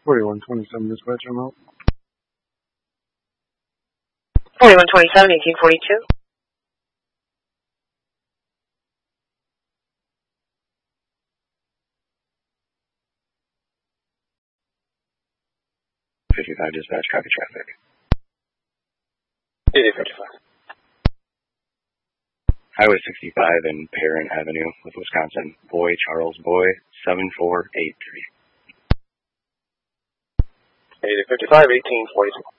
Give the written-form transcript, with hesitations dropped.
4127 dispatch remote. 4127, 1842. Dispatch, copy traffic. 8055. Highway 65 and Perrin Avenue with Wisconsin. Boy, Charles Boy, 7483. 8055, 1842.